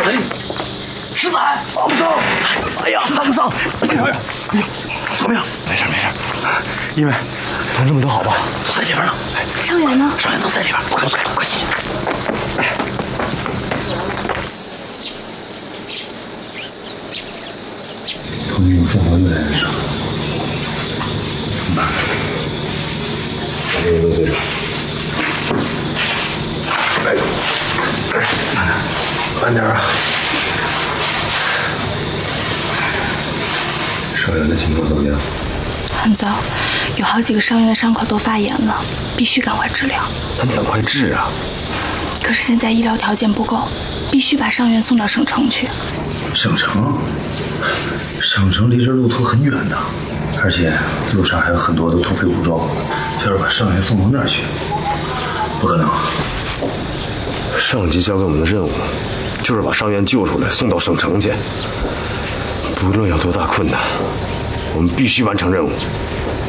哎，十三，阿木桑，哎呀，阿木桑，哎呀，怎么样？没事没事。因为同志们都好吧？都在里边呢。 伤员呢？ 伤员都在里边，快快进去。 朋友撞到越来越少，慢，把这个都对上。哎，慢点啊！伤员的情况怎么样？ 很糟，有好几个伤员的伤口都发炎了，必须赶快治疗。 咱们赶快治啊！ 可是现在医疗条件不够，必须把伤员送到省城去。 省城？省城离这路途很远的，而且路上还有很多的土匪武装。要是把伤员送到那儿去，不可能。 上级交给我们的任务，就是把伤员救出来，送到省城去。不论有多大困难，我们必须完成任务。